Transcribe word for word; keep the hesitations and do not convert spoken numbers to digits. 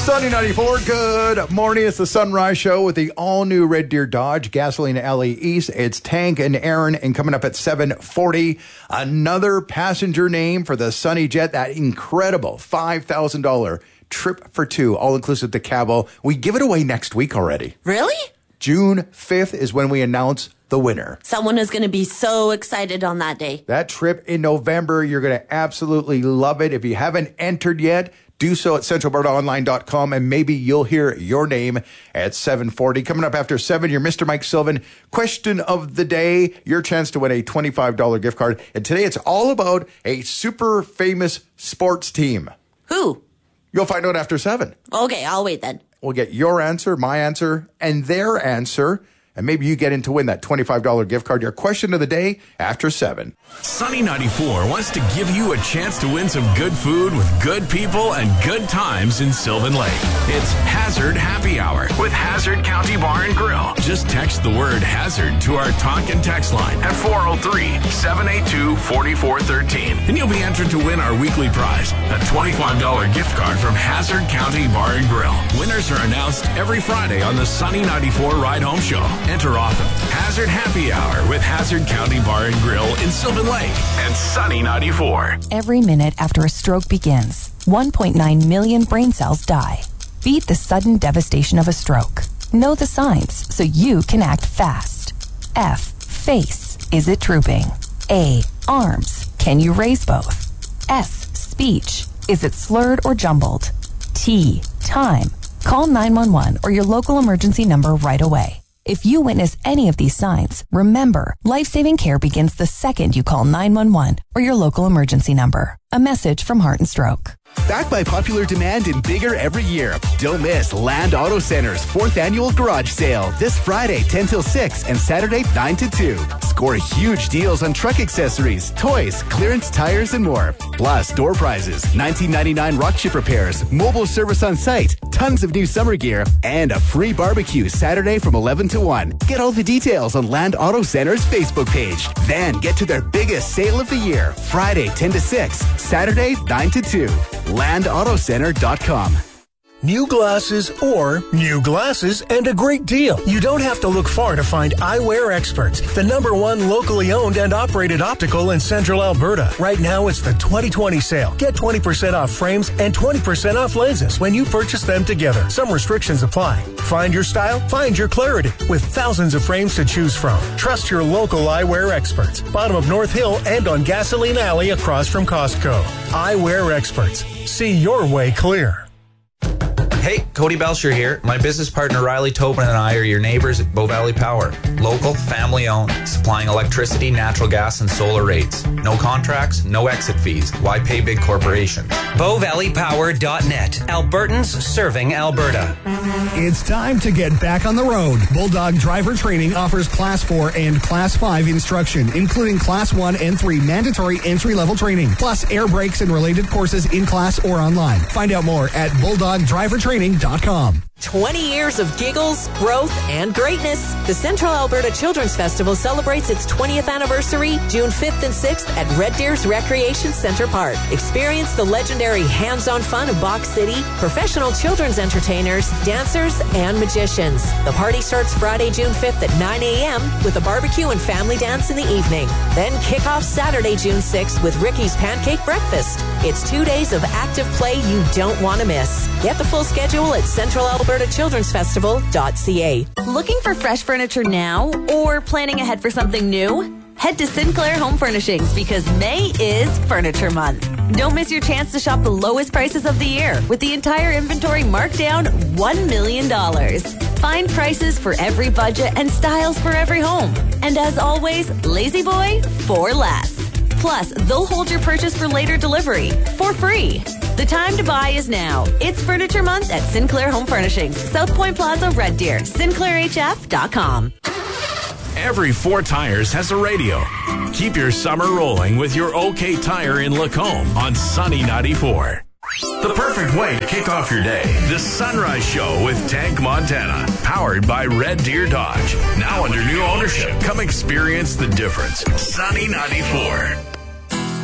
Sunny ninety-four, good morning. It's the Sunrise Show with the all-new Red Deer Dodge Gasoline Alley East. It's Tank and Aaron, and coming up at seven forty, another passenger name for the Sunny Jet, that incredible five thousand dollars trip for two, all-inclusive to Cabo. We give it away next week already. Really? June fifth is when we announce the winner. Someone is going to be so excited on that day. That trip in November, you're going to absolutely love it. If you haven't entered yet, do so at central alberta online dot com, and maybe you'll hear your name at seven forty. Coming up after seven, your Mister Mike Sylvan question of the day, your chance to win a twenty-five dollars gift card. And today it's all about a super famous sports team. Who? You'll find out after seven. Okay, I'll wait then. We'll get your answer, my answer, and their answer. And maybe you get in to win that twenty-five dollars gift card. Your question of the day after seven. Sunny ninety-four wants to give you a chance to win some good food with good people and good times in Sylvan Lake. It's Hazard Happy Hour with Hazard County Bar and Grill. Just text the word Hazard to our talk and text line at four oh three, seven eight two, four four one three. And you'll be entered to win our weekly prize, a twenty-five dollars gift card from Hazard County Bar and Grill. Winners are announced every Friday on the Sunny ninety-four Ride Home Show. Enter often. Hazard Happy Hour with Hazard County Bar and Grill in Sylvan Lake and Sunny ninety-four. Every minute after a stroke begins, one point nine million brain cells die. Beat the sudden devastation of a stroke. Know the signs so you can act fast. F. Face. Is it drooping? A. Arms. Can you raise both? S. Speech. Is it slurred or jumbled? T. Time. Call nine one one or your local emergency number right away. If you witness any of these signs, remember, life-saving care begins the second you call nine one one or your local emergency number. A message from Heart and Stroke. Back by popular demand and bigger every year. Don't miss Land Auto Center's fourth annual garage sale this Friday ten till six and Saturday nine to two. Score huge deals on truck accessories, toys, clearance tires, and more. Plus, door prizes, nineteen ninety-nine rock chip repairs, mobile service on site, tons of new summer gear, and a free barbecue Saturday from eleven to one. Get all the details on Land Auto Center's Facebook page. Then get to their biggest sale of the year, Friday ten to six, Saturday nine to two. land auto center dot com. New glasses or new glasses and a great deal. You don't have to look far to find Eyewear Experts, the number one locally owned and operated optical in Central Alberta. Right now, it's the twenty twenty sale. Get twenty percent off frames and twenty percent off lenses when you purchase them together. Some restrictions apply. Find your style, find your clarity with thousands of frames to choose from. Trust your local Eyewear Experts. Bottom of North Hill and on Gasoline Alley across from Costco. Eyewear Experts. See your way clear. Hey, Cody Belcher here. My business partner Riley Tobin and I are your neighbors at Bow Valley Power. Local, family-owned, supplying electricity, natural gas, and solar rates. No contracts, no exit fees. Why pay big corporations? bow valley power dot net. Albertans serving Alberta. It's time to get back on the road. Bulldog Driver Training offers Class four and Class five instruction, including Class one and three mandatory entry-level training, plus air brakes and related courses in class or online. Find out more at bulldog driver training dot com. twenty years of giggles, growth, and greatness. The Central Alberta Children's Festival celebrates its twentieth anniversary June fifth and sixth at Red Deer's Recreation Center Park. Experience the legendary hands-on fun of Box City, professional children's entertainers, dancers, and magicians. The party starts Friday, June fifth at nine a.m. with a barbecue and family dance in the evening. Then kick off Saturday, June sixth with Ricky's Pancake Breakfast. It's two days of active play you don't want to miss. Get the full schedule at central alberta children's festival dot c a. Looking for fresh furniture now or planning ahead for something new? Head to Sinclair Home Furnishings because May is Furniture Month. Don't miss your chance to shop the lowest prices of the year with the entire inventory marked down one million dollars. Find prices for every budget and styles for every home. And as always, Lazy Boy for less. Plus, they'll hold your purchase for later delivery for free. The time to buy is now. It's Furniture Month at Sinclair Home Furnishings, South Point Plaza, Red Deer, sinclair h f dot com. Every Four Tires has a radio. Keep your summer rolling with your OK Tire in Lacombe on Sunny ninety-four. The perfect way to kick off your day. The Sunrise Show with Tank Montana. Powered by Red Deer Dodge. Now under new ownership. Come experience the difference. Sunny ninety-four.